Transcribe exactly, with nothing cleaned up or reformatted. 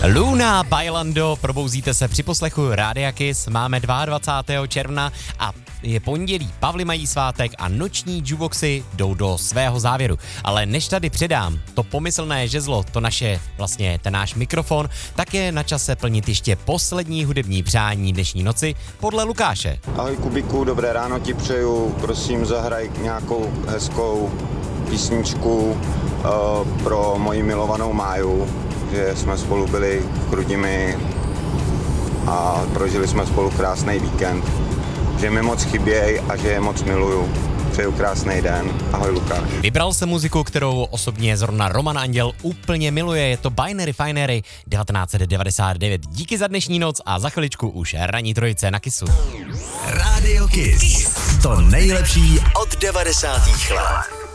Luna Bailando, probouzíte se při poslechu Rádia Kiss, máme dvacátého druhého června a je pondělí, Pavli mají svátek a noční jukeboxy jdou do svého závěru. Ale než tady předám to pomyslné žezlo, to naše, vlastně ten náš mikrofon, tak je na čase plnit ještě poslední hudební přání dnešní noci podle Lukáše. Ahoj Kubiku, dobré ráno ti přeju, prosím zahraj nějakou hezkou písničku uh, pro moji milovanou Máju, že jsme spolu byli v Chrudimi a prožili jsme spolu krásný víkend, že mi moc chyběj a že je moc miluju. Přeju krásný den. Ahoj Lukáš. Vybral jsem muziku, kterou osobně zrovna Roman Anděl úplně miluje, je to Binary Finery devatenáct set devadesát devět. Díky za dnešní noc a za chviličku už ranní trojice na Kissu. Radio Kiss. To nejlepší od devadesátých let.